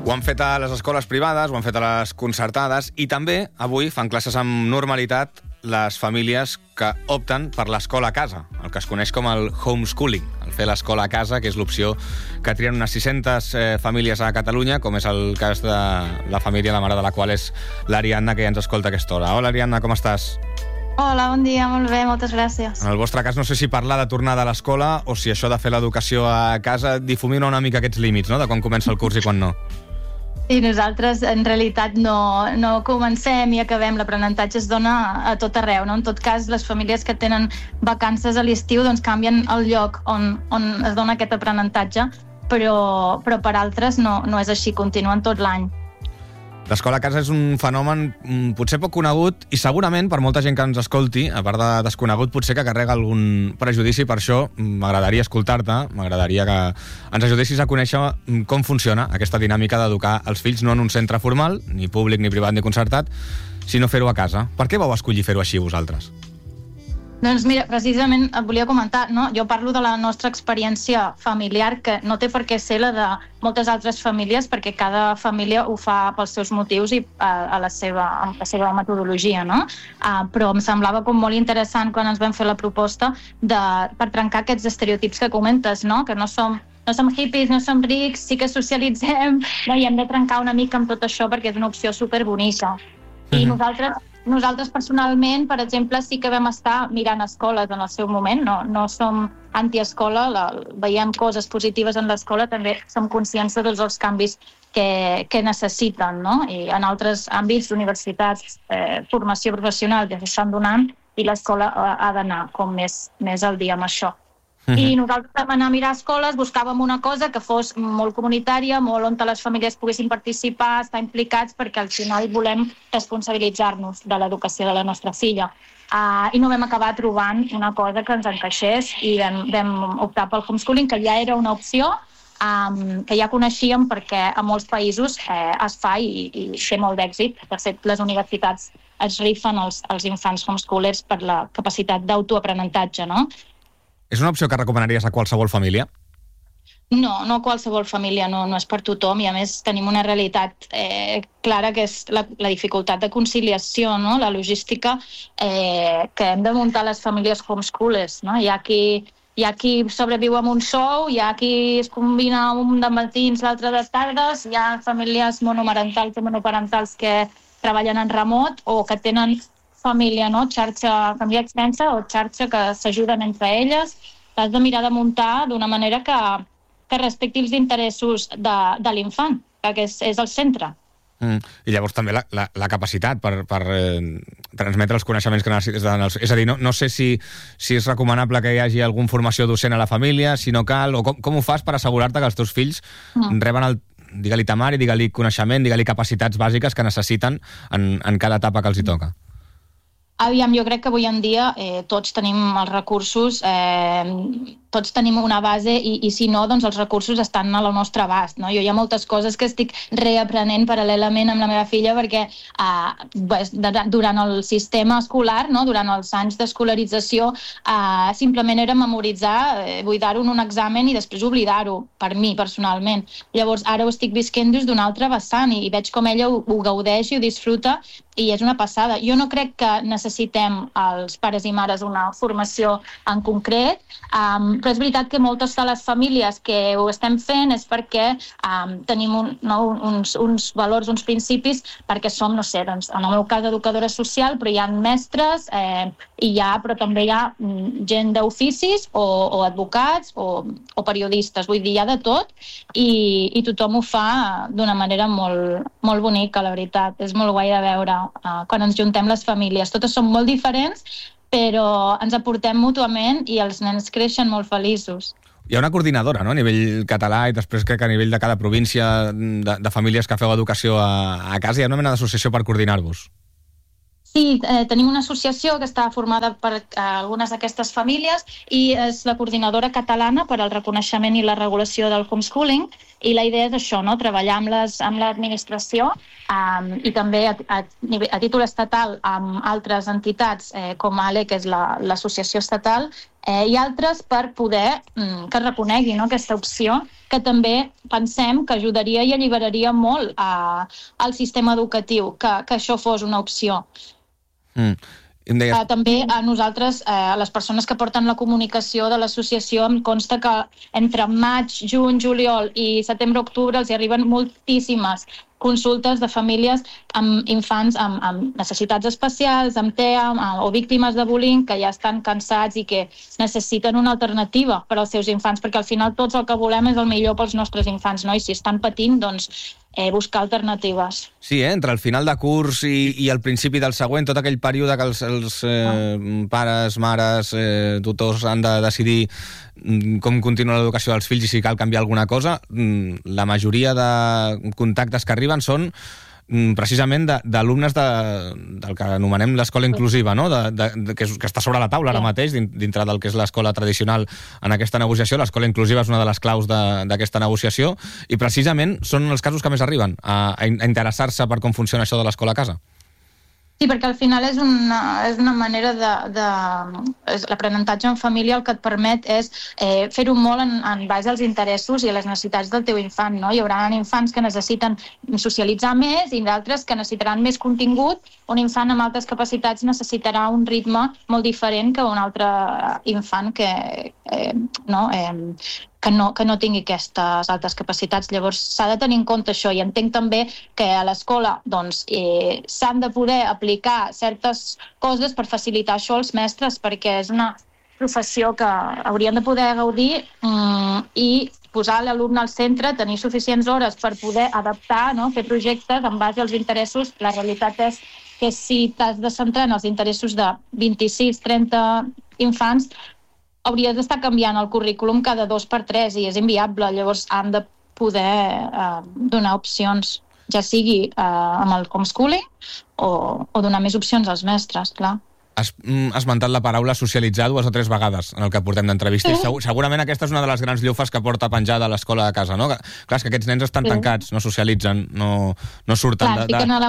Ho han fet a les escoles privades, ho han fet a les concertades i també avui fan classes amb normalitat les famílies que opten per l'escola a casa, el que es coneix com el homeschooling, el fer l'escola a casa, que és l'opció que trien unes 600 famílies a Catalunya, com és el cas de la família, la mare de la qual és l'Ariadna, que ja ens escolta a aquesta hora. Hola, Ariadna, com estàs? Hola, bon dia, molt bé, moltes gràcies. En el vostre cas, no sé si parlar de tornada a l'escola o si això de fer l'educació a casa difumina una mica aquests límits, no?, de quan comença el curs i quan no. Sí, nosaltres en realitat no comencem i acabem, l'aprenentatge es dona a tot arreu, no? En tot cas, les famílies que tenen vacances a l'estiu doncs canvien el lloc on es dona aquest aprenentatge, però per altres no és així, continuen tot l'any. L'escola a casa és un fenomen potser poc conegut i segurament per molta gent que ens escolti, a part de desconegut, potser que carrega algun prejudici. Per això m'agradaria escoltar-te, m'agradaria que ens ajudessis a conèixer com funciona aquesta dinàmica d'educar els fills no en un centre formal, ni públic, ni privat, ni concertat, sinó fer-ho a casa. Per què vau escollir fer-ho així vosaltres? Doncs mira, precisament et volia comentar, no? Jo parlo de la nostra experiència familiar, que no té per què ser la de moltes altres famílies, perquè cada família ho fa pels seus motius i amb la seva metodologia, no? Però em semblava com molt interessant quan ens vam fer la proposta per trencar aquests estereotips que comentes, no? Que no som hippies, no som rics, sí que socialitzem, no? I hem de trencar una mica amb tot això perquè és una opció superbonica. I nosaltres personalment, per exemple, sí que vam estar mirant escoles en el seu moment, no som antiescola, veiem coses positives en l'escola, també som conscients de tots els canvis que necessiten, no? I en altres àmbits d'universitats, formació professional ja s'estan donant i l'escola ha d'anar com més al dia amb això. I nosaltres vam anar a mirar escoles, buscàvem una cosa que fos molt comunitària, molt on les famílies poguessin participar, estar implicats, perquè al final volem responsabilitzar-nos de l'educació de la nostra filla. I no vam acabar trobant una cosa que ens encaixés i vam optar pel homeschooling, que ja era una opció, que ja coneixíem perquè a molts països es fa i té molt d'èxit. De fet, les universitats es rifen els infants homeschoolers per la capacitat d'autoaprenentatge, no? És una opció que recomanaries a qualsevol família? No qualsevol família, no és per tothom, i a més tenim una realitat clara, que és la dificultat de conciliació, no? La logística que hem de muntar les famílies homeschoolers, no? Hi ha qui sobreviu amb un sou, hi ha qui es combina un de matins, l'altre de tardes, hi ha famílies monomarentals i monoparentals que treballen en remot o que tenen família, no? Família extensa o xarxa que s'ajuden entre elles. T'has de mirar de muntar d'una manera que respecti els interessos de l'infant, que és el centre. I llavors també la capacitat per transmetre els coneixements que necessites. És a dir, no sé si és recomanable que hi hagi alguna formació docent a la família, si no cal, o com ho fas per assegurar-te que els teus fills reben digue-li temari, digue-li coneixement, digue-li capacitats bàsiques que necessiten en cada etapa que els hi toca? Aviam, jo crec que avui en dia tots tenim els recursos, tots tenim una base i si no, doncs els recursos estan al nostre abast, no? Jo hi ha moltes coses que estic reaprenent paral·lelament amb la meva filla perquè durant el sistema escolar, no? Durant els anys d'escolarització, simplement era memoritzar, buidar-ho en un examen i després oblidar-ho, per mi personalment. Llavors ara ho estic visquent des d'un altre vessant i veig com ella ho gaudeix i ho disfruta i és una passada. Jo no crec que necessitem els pares i mares una formació en concret, però és veritat que moltes de les famílies que ho estem fent és perquè tenim uns valors, uns principis, perquè som, no sé, doncs, en el meu cas, educadora social, però hi ha mestres, però també hi ha gent d'oficis o advocats o periodistes, vull dir, hi ha de tot i tothom ho fa d'una manera molt, molt bonica, la veritat. És molt guai de veure quan ens juntem les famílies. Totes són molt diferents, però ens aportem mútuament i els nens creixen molt feliços. Hi ha una coordinadora, no?, a nivell català i després crec que a nivell de cada província de famílies que feu educació a casa. Hi ha una mena d'associació per coordinar-vos. Sí, tenim una associació que està formada per algunes d'aquestes famílies i és la coordinadora catalana per al reconeixement i la regulació del homeschooling, i la idea és això, no? Treballar amb l'administració i també a títol estatal amb altres entitats com ALE, que és l'associació estatal, i altres per poder que es reconegui, no, aquesta opció, que també pensem que ajudaria i alliberaria molt al sistema educatiu, que això fos una opció. També a nosaltres, a les persones que porten la comunicació de l'associació, em consta que entre maig, juny, juliol i setembre-octubre els hi arriben moltíssimes consultes de famílies amb infants amb necessitats especials, amb TEA o víctimes de bullying, que ja estan cansats i que necessiten una alternativa per als seus infants, perquè al final tots el que volem és el millor pels nostres infants, no? I si estan patint, doncs buscar alternatives. Sí, entre el final de curs i el principi del següent, tot aquell període que els pares, mares, tutors han de decidir com continua l'educació dels fills i si cal canviar alguna cosa, la majoria de contactes que arriben són precisament d'alumnes del que anomenem l'escola inclusiva, no? Que està sobre la taula ara mateix, dintre del que és l'escola tradicional en aquesta negociació. L'escola inclusiva és una de les claus d'aquesta negociació i precisament són els casos que més arriben a interessar-se per com funciona això de l'escola a casa. Sí, perquè al final és una manera l'aprenentatge en família el que et permet és fer-ho molt en base als interessos i a les necessitats del teu infant, no? Hi haurà infants que necessiten socialitzar més i d'altres que necessitaran més contingut. Un infant amb altes capacitats necessitarà un ritme molt diferent que un altre infant que no tingui aquestes altes capacitats. Llavors s'ha de tenir en compte això i entenc també que a l'escola s'han de poder aplicar certes coses per facilitar això als mestres, perquè és una professió que haurien de poder gaudir i posar l'alumne al centre, tenir suficients hores per poder adaptar, no? Fer projectes en base als interessos. La realitat és que si t'has de centrar en els interessos de 26-30 infants, hauries d'estar canviant el currículum cada 2 per 3 i és inviable. Llavors han de poder donar opcions, ja sigui amb el homeschooling o donar més opcions als mestres, clar. Has esmentat la paraula socialitzar 2 o 3 vegades en el que portem d'entrevista i segurament aquesta és una de les grans llufes que porta penjada a l'escola de casa, no? Clar, és que aquests nens estan tancats, no socialitzen, no surten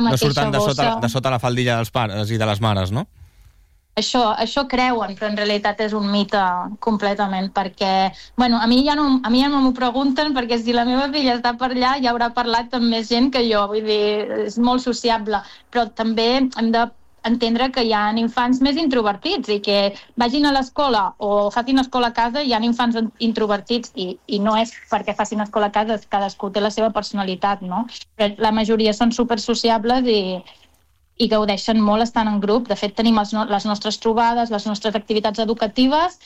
de sota la faldilla dels pares i de les mares, no? Això creuen, però en realitat és un mite completament, perquè a mi ja no m'ho pregunten, perquè si la meva filla està per allà ja haurà parlat amb més gent que jo, vull dir, és molt sociable, però també hem de entendre que hi ha infants més introvertits i que vagin a l'escola o facin escola a casa, hi ha infants introvertits i no és perquè facin escola a casa, cadascú té la seva personalitat, no? Però la majoria són supersociables i gaudeixen molt estant en grup. De fet, tenim les nostres trobades, les nostres activitats educatives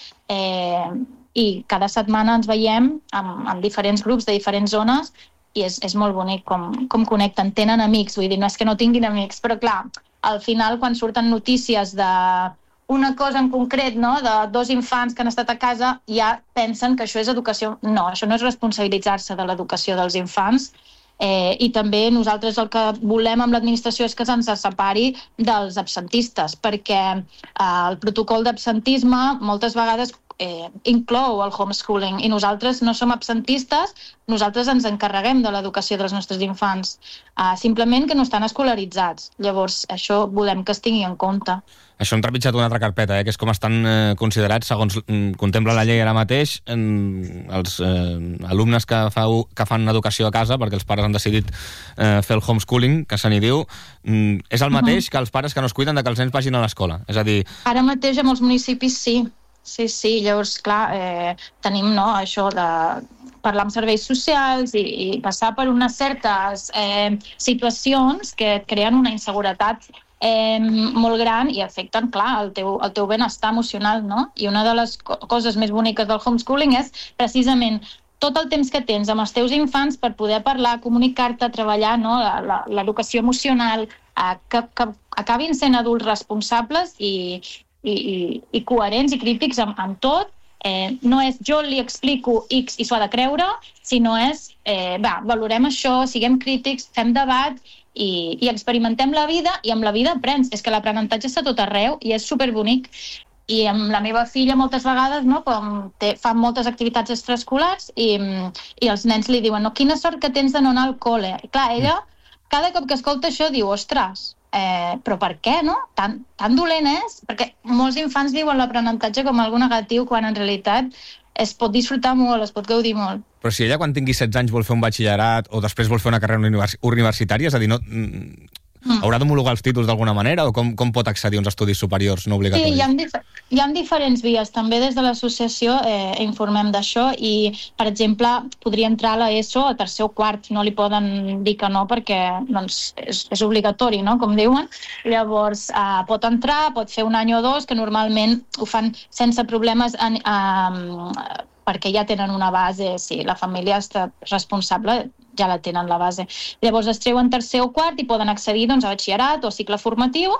i cada setmana ens veiem amb diferents grups de diferents zones i és molt bonic com connecten. Tenen amics, vull dir, no és que no tinguin amics, però clar, al final quan surten notícies d'una cosa en concret, no? De 2 infants que han estat a casa, ja pensen que això és educació. No, això no és responsabilitzar-se de l'educació dels infants. I també nosaltres el que volem amb l'administració és que se'ns separi dels absentistes, perquè el protocol d'absentisme moltes vegades inclou el homeschooling i nosaltres no som absentistes, nosaltres ens encarreguem de l'educació dels nostres infants, simplement que no estan escolaritzats. Llavors, això volem que es tingui en compte. Això hem trepitjat una altra carpeta, que és com estan considerats, segons contempla la llei ara mateix, els alumnes que fan educació a casa, perquè els pares han decidit fer el homeschooling, que se n'hi diu, és el mateix que els pares que no es cuiden de que els nens vagin a l'escola. És a dir... Ara mateix a molts municipis sí. Sí. Llavors, clar, tenim això de parlar amb serveis socials i passar per unes certes situacions que et creen una inseguretat molt gran i afecten, clar, el teu benestar emocional, no? I una de les coses més boniques del homeschooling és precisament tot el temps que tens amb els teus infants per poder parlar, comunicar-te, treballar, no? L'educació emocional, que acabin sent adults responsables i coherents i crítics amb tot. No és jo li explico X i s'ho ha de creure, sinó és valorem això, siguem crítics, fem debat i experimentem la vida i amb la vida aprens. És que l'aprenentatge està a tot arreu i és superbonic. I amb la meva filla moltes vegades, no, com fan moltes activitats extraescolars i els nens li diuen quina sort que tens de no anar al col·le. I clar, ella cada cop que escolta això diu, ostres, però per què, no? Tan dolent és? Perquè molts infants diuen l'aprenentatge com algo negatiu, quan en realitat es pot disfrutar molt, es pot gaudir molt. Però si ella quan tingui 16 anys vol fer un batxillerat o després vol fer una carrera universitària, és a dir, no, haurà d'homologar els títols d'alguna manera o com pot accedir a uns estudis superiors no obligatoris? Sí, hi ha diferents vies. També des de l'associació informem d'això i, per exemple, podria entrar a l'ESO a tercer o quart. No li poden dir que no perquè doncs, és obligatori, no? Com diuen. Llavors, pot entrar, pot fer un any o dos, que normalment ho fan sense problemes perquè ja tenen una base. Si la família està responsable, ja la tenen, la base. Llavors es treuen tercer o quart i poden accedir doncs, a batxillerat o cicle formatiu.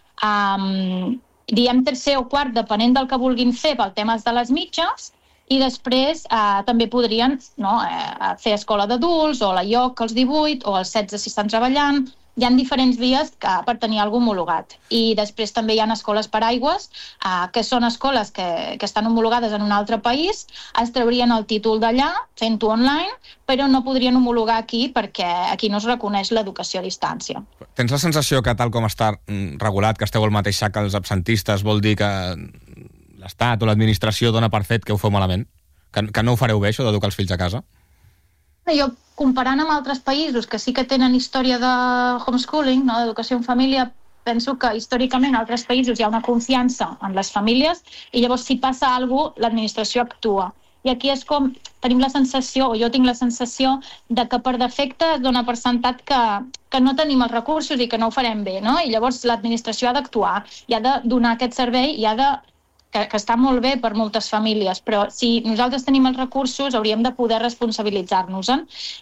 Diem tercer o quart depenent del que vulguin fer pel tema de les mitges, i després també podrien fer escola d'adults o la IOC als 18 o als 16 si estan treballant. Hi ha diferents vies per tenir alguna homologat. I després també hi ha escoles per aigües, que són escoles que estan homologades en un altre país, es traurien el títol d'allà, fent-ho online, però no podrien homologar aquí perquè aquí no es reconeix l'educació a distància. Tens la sensació que tal com està regulat, que esteu al mateix sac que els absentistes, vol dir que l'Estat o l'administració dona per fet que ho feu malament? Que no ho fareu bé, això d'educar els fills a casa? Jo, comparant amb altres països que sí que tenen història de homeschooling, no, d'educació en família, penso que històricament en altres països hi ha una confiança en les famílies i llavors si passa alguna cosa, l'administració actua. I aquí és com tenim la sensació, o jo tinc la sensació, de que per defecte es dona per sentat que no tenim els recursos i que no ho farem bé, no? I llavors l'administració ha d'actuar, i ha de donar aquest servei i ha de que està molt bé per moltes famílies, però si nosaltres tenim els recursos hauríem de poder responsabilitzar-nos-en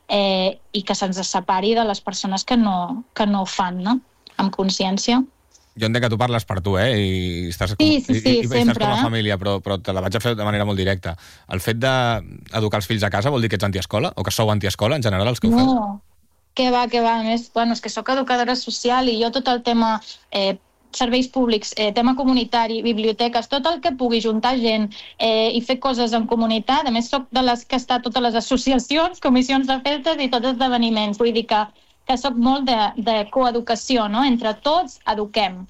i que se'ns separi de les persones que no ho fan, no? Amb consciència. Jo entenc que tu parles per tu, i estàs sempre, com a família, però te la vaig a fer de manera molt directa. El fet d'educar els fills a casa vol dir que ets antiescola? O que sou antiescola, en general, els que ho feu? No, que va. A més, és que soc educadora social i jo tot el tema serveis públics, tema comunitari, biblioteques, tot el que pugui juntar gent i fer coses en comunitat. A més, soc de les que està a totes les associacions, comissions de festes i tots esdeveniments. Vull dir que soc molt de coeducació, no? Entre tots eduquem.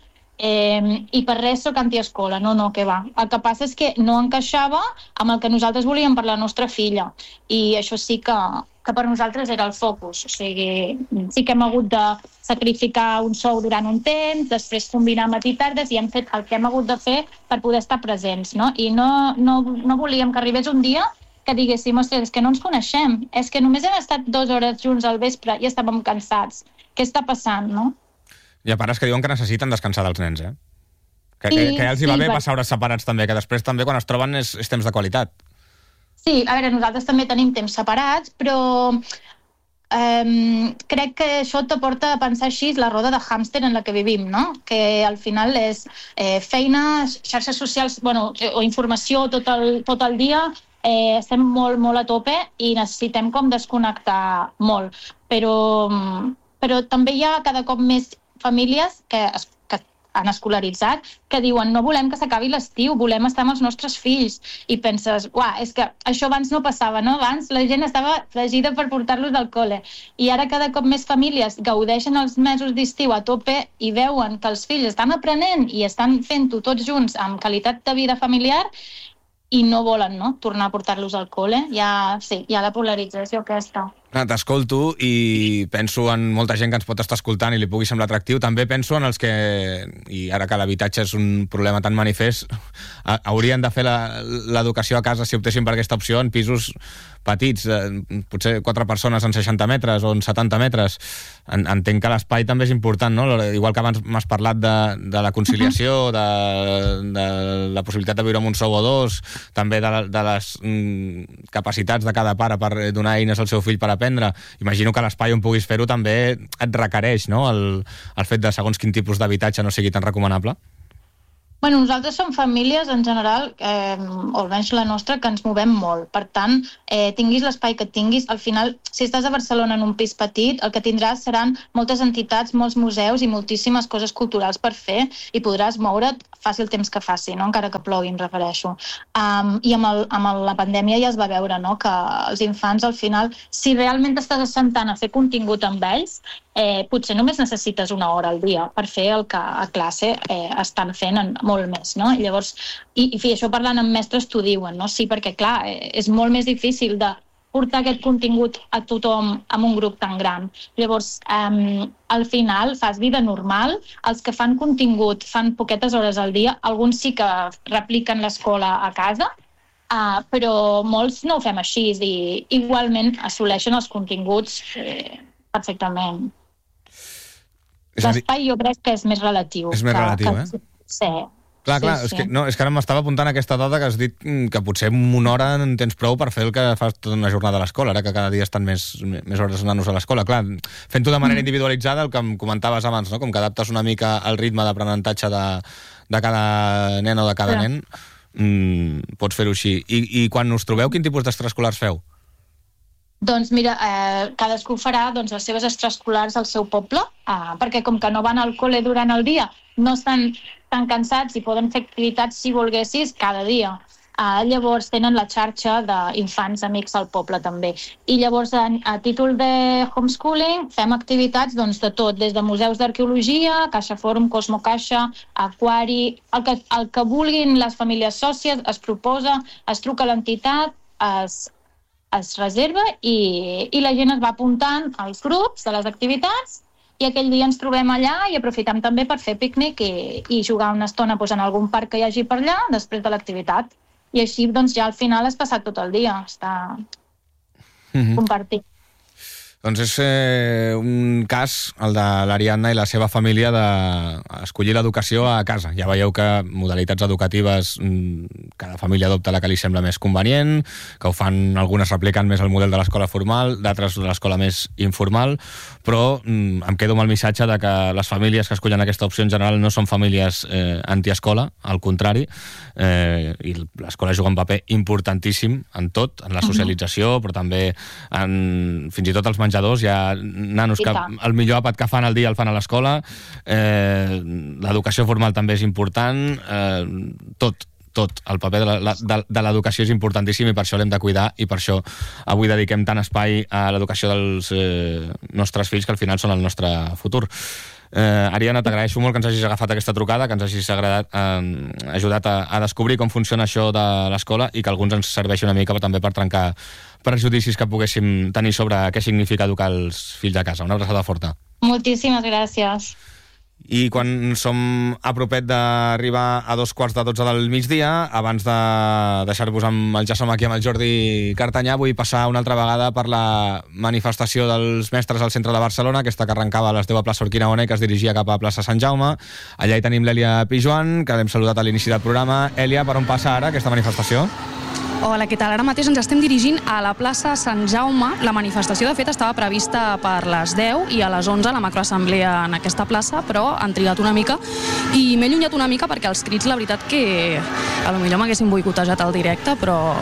I per res soc antiescola, no, que va. El que passa és que no encaixava amb el que nosaltres volíem per la nostra filla. I això sí que per nosaltres era el focus. O sigui, sí que hem hagut de sacrificar un sou durant un temps, després combinar matí i tardes i hem fet el que hem hagut de fer per poder estar presents, no? I no volíem que arribés un dia que diguéssim, ostres, és que no ens coneixem, és que només hem estat 2 hores junts al vespre i estàvem cansats. Què està passant, no? Hi ha pares que diuen que necessiten descansar dels nens, Que ja els hi va bé passar hores separats també, que després també quan es troben és temps de qualitat. Sí, a veure, nosaltres també tenim temps separats, però crec que això t'aporta a pensar així la roda de hàmster en la que vivim, no? Que al final és feina, xarxes socials, o informació tot el dia, estem molt, molt a tope i necessitem com desconnectar molt. Però també hi ha cada cop més famílies que han escolaritzat, que diuen no volem que s'acabi l'estiu, volem estar amb els nostres fills. I penses, és que això abans no passava, no? Abans la gent estava fregida per portar-los al col·le. I ara cada cop més famílies gaudeixen els mesos d'estiu a tope i veuen que els fills estan aprenent i estan fent-ho tots junts amb qualitat de vida familiar i no volen, no?, tornar a portar-los al col·le. Hi ha la polarització aquesta. T'escolto i penso en molta gent que ens pot estar escoltant i li pugui semblar atractiu. També penso en els que, i ara que l'habitatge és un problema tan manifest, haurien de fer l'educació a casa si optessin per aquesta opció en pisos petits, potser 4 persones en 60 metres o en 70 metres. Entenc que l'espai també és important, no? Igual que abans m'has parlat de la conciliació, de la possibilitat de viure amb un sou o dos, també de les capacitats de cada pare per donar eines al seu fill per aprendre. Imagino que l'espai on puguis fer-ho també et requereix, no?, el fet de segons quin tipus d'habitatge no sigui tan recomanable. Bueno, nosaltres som famílies, en general, o almenys la nostra, que ens movem molt. Per tant, tinguis l'espai que tinguis, al final, si estàs a Barcelona en un pis petit, el que tindràs seran moltes entitats, molts museus i moltíssimes coses culturals per fer i podràs moure't faci el temps que faci, no? Encara que plogui, em refereixo. I amb la pandèmia ja es va veure, no? Que els infants, al final, si realment t'estàs assentant a fer contingut amb ells, potser només necessites una hora al dia per fer el que a classe estan fent molt més, no? Llavors, i això parlant amb mestres t'ho diuen, no? Sí, perquè clar, és molt més difícil de portar aquest contingut a tothom amb un grup tan gran. Llavors, al final fas vida normal, els que fan contingut fan poquetes hores al dia, alguns sí que repliquen l'escola a casa, però molts no ho fem així i igualment assoleixen els continguts perfectament. L'espai jo crec que és més relatiu. És més relatiu, Sí. Clar, és que ara m'estava apuntant aquesta dada que has dit que potser en una hora en tens prou per fer el que fas tota una jornada a l'escola, ara que cada dia estan més hores els nanos a l'escola. Clar, fent-ho de manera individualitzada, el que em comentaves abans, no? Com que adaptes una mica el ritme d'aprenentatge de cada nen o de cada nen, pots fer-ho així. I quan us trobeu, quin tipus d'extraescolars feu? Doncs mira, cadascú farà les seves extraescolars al seu poble, perquè com que no van al col·le durant el dia, no estan tan cansats i poden fer activitats, si volguessis, cada dia. Llavors tenen la xarxa d'infants amics al poble també. I llavors, a títol de homeschooling, fem activitats de tot, des de museus d'arqueologia, Caixa Fòrum, Cosmo Caixa, Aquari, el que vulguin les famílies sòcies, es proposa, es truca a l'entitat, es reserva i la gent es va apuntant als grups de les activitats i aquell dia ens trobem allà i aprofitem també per fer pícnic i jugar una estona en algun parc que hi hagi per allà després de l'activitat. I així ja al final has passat tot el dia, està compartit. Doncs és un cas, el de l'Ariadna i la seva família, d'escollir l'educació a casa. Ja veieu que modalitats educatives, cada família adopta la que li sembla més convenient, que ho fan, algunes replicant més el model de l'escola formal, d'altres de l'escola més informal, però em quedo amb el missatge de que les famílies que escollen aquesta opció en general no són famílies antiescola, al contrari, i l'escola juga un paper importantíssim en tot, en la socialització, però també fins i tot els menjadors, hi ha nanos que el millor àpat que fan al dia el fan a l'escola, l'educació formal també és important, tot, el paper de l'educació és importantíssim i per això l'hem de cuidar i per això avui dediquem tant espai a l'educació dels nostres fills, que al final són el nostre futur. Ariadna, t'agraeixo molt que ens hagis agafat aquesta trucada, que ens hagis ajudat a descobrir com funciona això de l'escola i que alguns ens serveixi una mica també per trencar prejudicis que poguéssim tenir sobre què significa educar els fills a casa. Una abraçada forta. Moltíssimes gràcies. I quan som a propet d'arribar a 11:45 del migdia, abans de deixar-vos amb ja som aquí amb el Jordi Cartanyà, vull passar una altra vegada per la manifestació dels mestres al centre de Barcelona, aquesta que arrencava a les 10 a plaça Urquinaona i que es dirigia cap a plaça Sant Jaume. Allà hi tenim l'Èlia Pijuan, que l'hem saludat a l'inici del programa. Èlia, per on passa ara aquesta manifestació? Hola, què tal? Ara mateix ens estem dirigint a la plaça Sant Jaume. La manifestació, de fet, estava prevista per les 10 i a les 11 la macroassemblea en aquesta plaça, però han trigat una mica i m'he allunyat una mica perquè els crits, la veritat que potser m'haguessin boicotejat al directe, però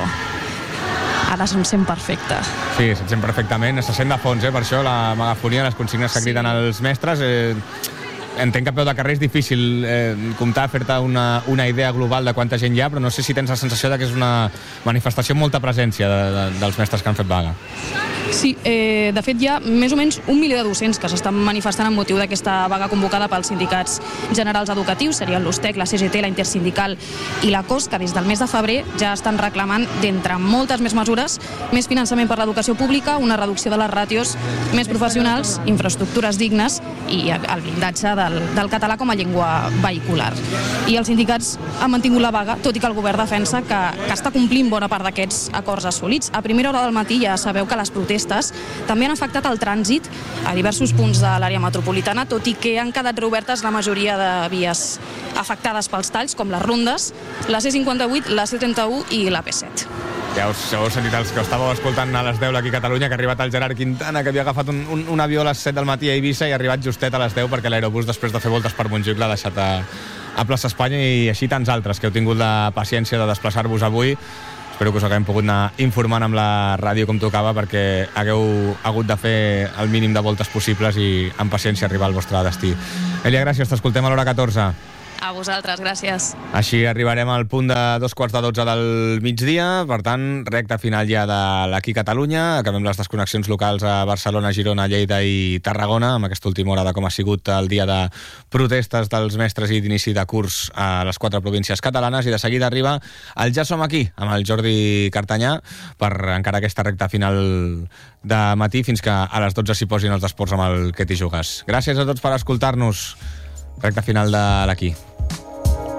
ara se'n sent perfecte. Sí, se'n sent perfectament. Se sent de fons, per això, la megafonia, les consignes que criden els mestres. Entenc que a peu de carrer és difícil comptar, fer-te una idea global de quanta gent hi ha, però no sé si tens la sensació que és una manifestació amb molta presència dels mestres que han fet vaga. Sí, de fet hi ha més o menys 1 milió de docents que s'estan manifestant amb motiu d'aquesta vaga convocada pels sindicats generals educatius, serien l'USTEC, la CGT, la Intersindical i la COS, que des del mes de febrer ja estan reclamant, d'entre moltes més mesures, més finançament per l'educació pública, una reducció de les ràtios, més professionals, infraestructures dignes i el blindatge del català com a llengua vehicular. I els sindicats han mantingut la vaga, tot i que el govern defensa que està complint bona part d'aquests acords assolits. A primera hora del matí ja sabeu que les protestes també han afectat el trànsit a diversos punts de l'àrea metropolitana, tot i que han quedat reobertes la majoria de vies afectades pels talls, com les rondes, la C58, la C31 i la P7. Ja us heu sentit els que estàveu escoltant a les 10 aquí a Catalunya, que ha arribat el Gerard Quintana, que havia agafat un avió a les 7 del matí a Eivissa i ha arribat justet a les 10 perquè l'aerobús, després de fer voltes per Montjuïc, l'ha deixat a Plaça Espanya i així tants altres que heu tingut la paciència de desplaçar-vos avui. Espero que us haguem pogut anar informant amb la ràdio com tocava, perquè hagueu hagut de fer el mínim de voltes possibles i amb paciència arribar al vostre destí. Elia, gràcies, t'escoltem a l'hora 14. A vosaltres, gràcies. Així arribarem al punt de 2:45 del migdia, per tant, recta final ja de l'Aquí Catalunya. Acabem les desconnexions locals a Barcelona, Girona, Lleida i Tarragona, amb aquesta última hora de com ha sigut el dia de protestes dels mestres i d'inici de curs a les 4 províncies catalanes, i de seguida arriba el Ja som aquí, amb el Jordi Cartanyà, per encara aquesta recta final de matí, fins que a les 12 s'hi posin els esports amb el Que t'hi jugues. Gràcies a tots per escoltar-nos. Recta final de l'Aquí.